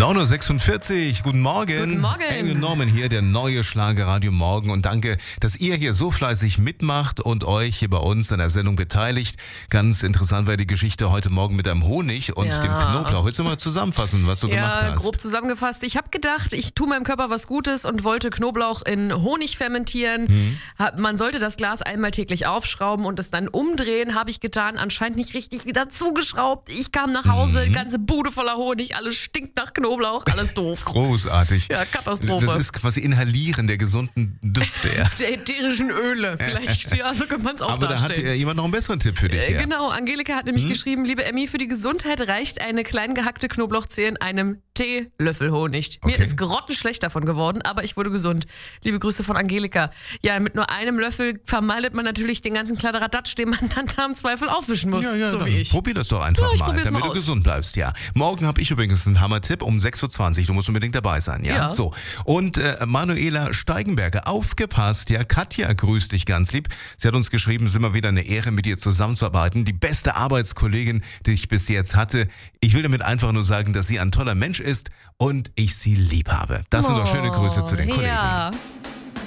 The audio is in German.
9.46 Uhr, guten Morgen. Guten Morgen. Amy Norman hier, der neue Schlagerradio Morgen. Und danke, dass ihr hier so fleißig mitmacht und euch hier bei uns an der Sendung beteiligt. Ganz interessant war die Geschichte heute Morgen mit einem Honig und dem Knoblauch. Willst du mal zusammenfassen, was du gemacht hast? Ja, grob zusammengefasst. Ich habe gedacht, ich tue meinem Körper was Gutes und wollte Knoblauch in Honig fermentieren. Man sollte das Glas einmal täglich aufschrauben und es dann umdrehen, habe ich getan. Anscheinend nicht richtig wieder zugeschraubt. Ich kam nach Hause, ganze Bude voller Honig, alles stinkt nach Knoblauch, alles doof. Großartig. Ja, Katastrophe. Das ist quasi Inhalieren der gesunden Düfte. Ja. Der ätherischen Öle, vielleicht, ja, so könnte man es auch Aber darstellen. da hat jemand noch einen besseren Tipp für dich. Ja. Genau, Angelika hat nämlich geschrieben, liebe Emmy, für die Gesundheit reicht eine klein gehackte Knoblauchzehe in einem Teelöffel Honig. Mir ist grottenschlecht davon geworden, aber ich wurde gesund. Liebe Grüße von Angelika. Ja, mit nur einem Löffel vermeidet man natürlich den ganzen Kladderadatsch, den man dann da im Zweifel aufwischen muss, Ja, so wie ich. Probier das doch einfach mal, damit du gesund bleibst. Ja. Morgen habe ich übrigens einen Hammer-Tipp um 6.20 Uhr. Du musst unbedingt dabei sein. Ja. So. Und Manuela Steigenberger, aufgepasst. Ja, Katja grüßt dich ganz lieb. Sie hat uns geschrieben, es ist immer wieder eine Ehre, mit dir zusammenzuarbeiten. Die beste Arbeitskollegin, die ich bis jetzt hatte. Ich will damit einfach nur sagen, dass sie ein toller Mensch ist und ich sie lieb habe. Das sind doch schöne Grüße zu den Kollegen. Ja.